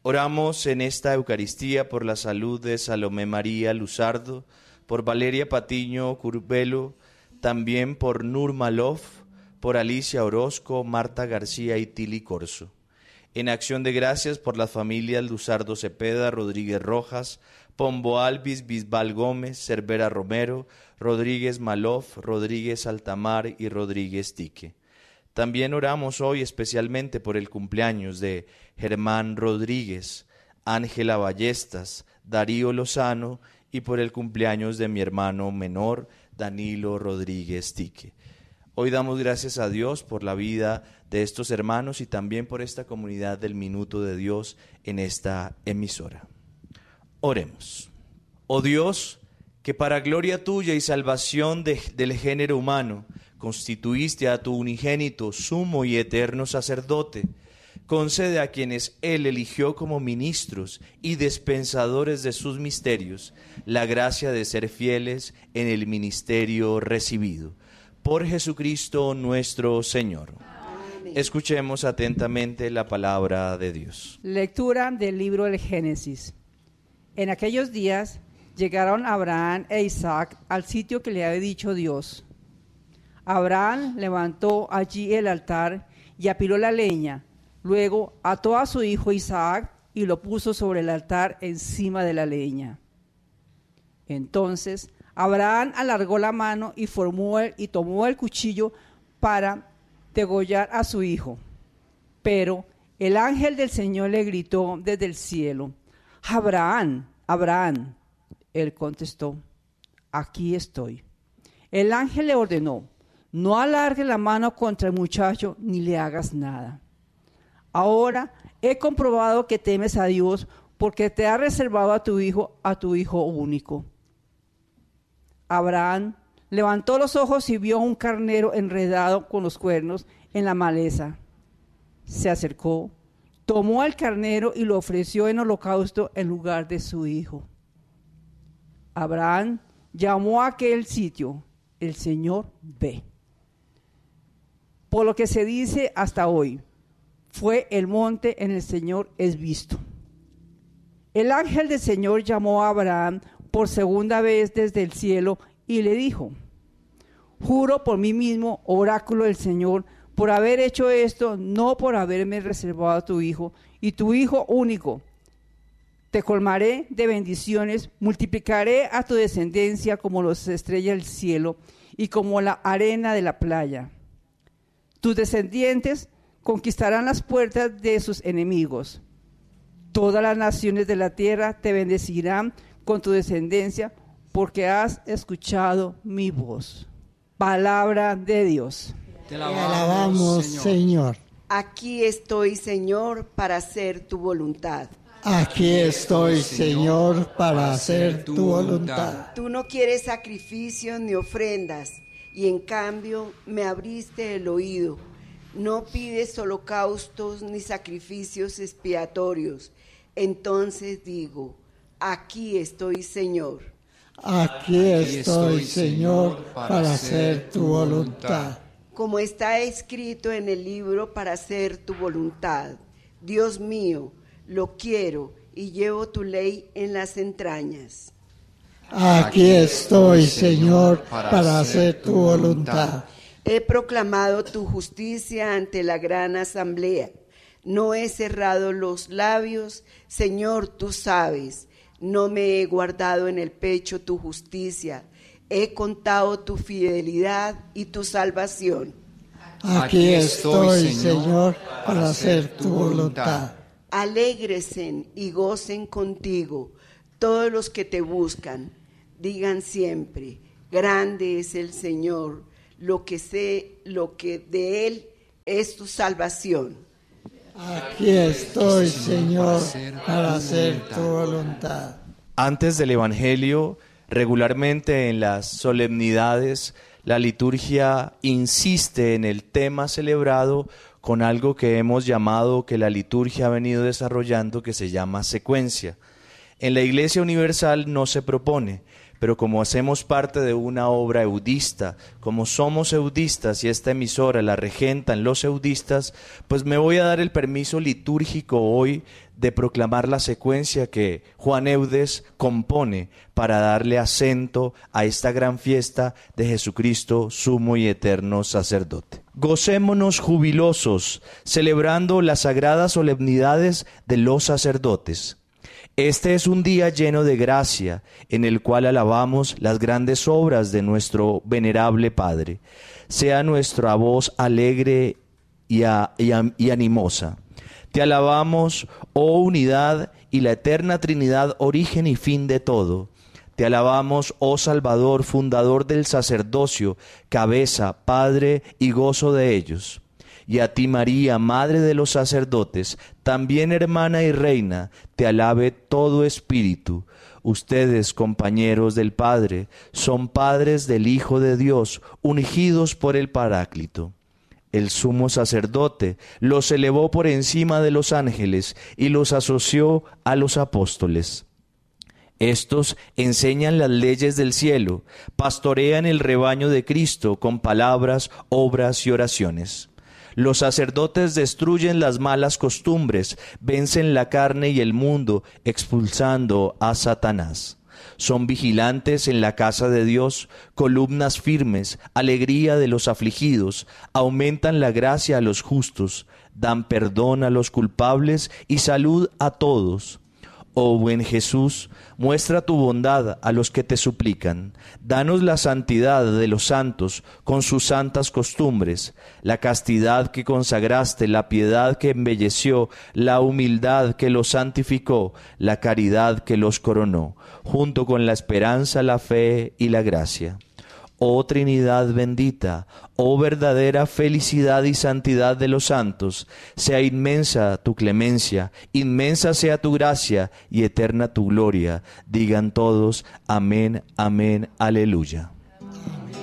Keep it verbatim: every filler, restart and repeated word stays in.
Oramos en esta Eucaristía por la salud de Salomé María Luzardo, por Valeria Patiño Curbelo, también por Nur Malov, por Alicia Orozco, Marta García y Tili Corso. En acción de gracias por las familias Luzardo Cepeda, Rodríguez Rojas, Pombo Alvis, Bisbal Gómez, Cervera Romero, Rodríguez Malov, Rodríguez Altamar y Rodríguez Tique. También oramos hoy especialmente por el cumpleaños de Germán Rodríguez, Ángela Ballestas, Darío Lozano y por el cumpleaños de mi hermano menor, Danilo Rodríguez Tique. Hoy damos gracias a Dios por la vida de estos hermanos y también por esta comunidad del Minuto de Dios en esta emisora. Oremos. Oh Dios, que para gloria tuya y salvación de, del género humano constituiste a tu unigénito, sumo y eterno sacerdote, concede a quienes Él eligió como ministros y dispensadores de sus misterios la gracia de ser fieles en el ministerio recibido. Por Jesucristo nuestro Señor. Amén. Escuchemos atentamente la palabra de Dios. Lectura del libro del Génesis. En aquellos días llegaron Abraham e Isaac al sitio que le había dicho Dios. Abraham levantó allí el altar y apiló la leña. Luego ató a su hijo Isaac y lo puso sobre el altar encima de la leña. Entonces Abraham alargó la mano y, formó el, y tomó el cuchillo para degollar a su hijo. Pero el ángel del Señor le gritó desde el cielo: Abraham, Abraham. Él contestó: aquí estoy. El ángel le ordenó: no alargue la mano contra el muchacho ni le hagas nada. Ahora he comprobado que temes a Dios, porque te ha reservado a tu hijo, a tu hijo único. Abraham levantó los ojos y vio un carnero enredado con los cuernos en la maleza. Se acercó, tomó al carnero y lo ofreció en holocausto en lugar de su hijo. Abraham llamó a aquel sitio: el Señor ve. Por lo que se dice hasta hoy, fue el monte en el Señor es visto. El ángel del Señor llamó a Abraham por segunda vez desde el cielo y le dijo: juro por mí mismo, oráculo del Señor, por haber hecho esto, no por haberme reservado a tu hijo y tu hijo único. Te colmaré de bendiciones, multiplicaré a tu descendencia como las estrellas del cielo y como la arena de la playa. Tus descendientes conquistarán las puertas de sus enemigos. Todas las naciones de la tierra te bendecirán con tu descendencia, porque has escuchado mi voz. Palabra de Dios. Te alabamos, Señor. Señor. Aquí estoy, Señor, para hacer tu voluntad. Aquí estoy, Señor, para hacer tu voluntad. Tú no quieres sacrificios ni ofrendas, y en cambio me abriste el oído. No pides holocaustos ni sacrificios expiatorios. Entonces digo: aquí estoy, Señor. Aquí estoy, Señor, para hacer tu voluntad. Como está escrito en el libro, para hacer tu voluntad. Dios mío, lo quiero y llevo tu ley en las entrañas. Aquí estoy, Señor, para hacer tu voluntad. He proclamado tu justicia ante la gran asamblea. No he cerrado los labios, Señor, tú sabes. No me he guardado en el pecho tu justicia. He contado tu fidelidad y tu salvación. Aquí estoy, Señor, para hacer tu voluntad. Alégresen y gocen contigo todos los que te buscan. Digan siempre: grande es el Señor, lo que sé, lo que de Él es tu salvación. Aquí estoy, Señor, para hacer tu voluntad. Antes del Evangelio, regularmente en las solemnidades, la liturgia insiste en el tema celebrado con algo que hemos llamado, que la liturgia ha venido desarrollando, que se llama secuencia. En la Iglesia Universal no se propone, pero como hacemos parte de una obra eudista, como somos eudistas y esta emisora la regentan los eudistas, pues me voy a dar el permiso litúrgico hoy de proclamar la secuencia que Juan Eudes compone para darle acento a esta gran fiesta de Jesucristo, sumo y eterno sacerdote. Gocémonos jubilosos, celebrando las sagradas solemnidades de los sacerdotes. Este es un día lleno de gracia, en el cual alabamos las grandes obras de nuestro venerable Padre. Sea nuestra voz alegre y, a, y, a, y animosa. Te alabamos, oh unidad y la eterna Trinidad, origen y fin de todo. Te alabamos, oh Salvador, fundador del sacerdocio, cabeza, Padre y gozo de ellos. Y a ti, María, Madre de los sacerdotes, también hermana y reina, te alabe todo espíritu. Ustedes, compañeros del Padre, son padres del Hijo de Dios, ungidos por el Paráclito. El sumo sacerdote los elevó por encima de los ángeles y los asoció a los apóstoles. Estos enseñan las leyes del cielo, pastorean el rebaño de Cristo con palabras, obras y oraciones. Los sacerdotes destruyen las malas costumbres, vencen la carne y el mundo, expulsando a Satanás. Son vigilantes en la casa de Dios, columnas firmes, alegría de los afligidos, aumentan la gracia a los justos, dan perdón a los culpables y salud a todos. Oh buen Jesús, muestra tu bondad a los que te suplican. Danos la santidad de los santos con sus santas costumbres, la castidad que consagraste, la piedad que embelleció, la humildad que los santificó, la caridad que los coronó, junto con la esperanza, la fe y la gracia. Oh Trinidad bendita, oh verdadera felicidad y santidad de los santos, sea inmensa tu clemencia, inmensa sea tu gracia y eterna tu gloria. Digan todos, amén, amén, aleluya.